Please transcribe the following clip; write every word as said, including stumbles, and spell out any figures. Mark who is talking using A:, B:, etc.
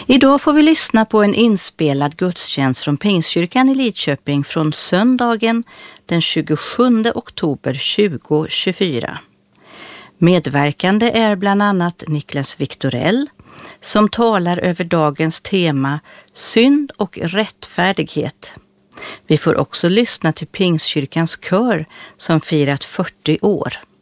A: Idag får vi lyssna på en inspelad gudstjänst från Pingstkyrkan i Lidköping från söndagen den tjugosjunde oktober tjugohundratjugofyra. Medverkande är bland annat Niklas Viktorell som talar över dagens tema synd och rättfärdighet. Vi får också lyssna till Pingstkyrkans kör som firat fyrtio år.